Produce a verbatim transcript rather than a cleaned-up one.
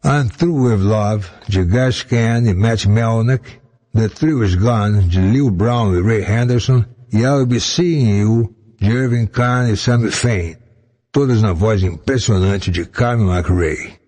I'm Through With Love, de Gus Kahn e Matt Melnick, The Thrill Is Gone, de Lil Brown e Ray Henderson, e I'll Be Seeing You, de Irving Kahn e Sammy Fain, todas na voz impressionante de Carmen McRae.